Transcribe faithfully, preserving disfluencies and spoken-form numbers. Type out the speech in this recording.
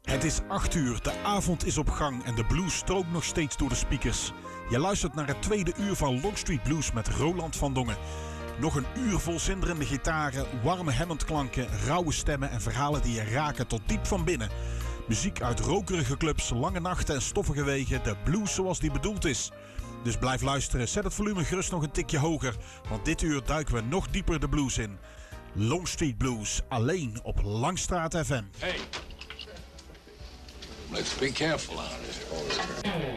Het is acht uur, de avond is op gang en de blues stroomt nog steeds door de speakers. Je luistert naar het tweede uur van Longstreet Blues met Roland van Dongen. Nog een uur vol zinderende gitaren, warme Hammondklanken, rauwe stemmen en verhalen die je raken tot diep van binnen. Muziek uit rokerige clubs, lange nachten en stoffige wegen, de blues zoals die bedoeld is. Dus blijf luisteren, zet het volume gerust nog een tikje hoger, want dit uur duiken we nog dieper de blues in. Longstreet Blues, alleen op Langstraat F M. Hey, let's be careful out here.